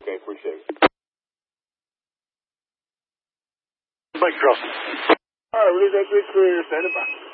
Okay, appreciate it. Mike Cross. All right, release that 3 clear, stand by.